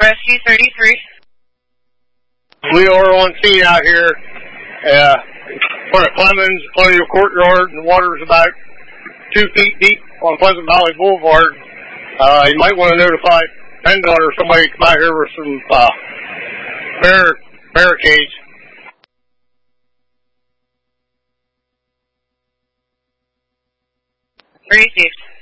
Rescue 33. We are on scene out here. Front of Clemens, Colonial Courtyard, and the water is about 2 feet deep on Pleasant Valley Boulevard. You might want to notify PennDOT or somebody to come out here with some barricades. Received.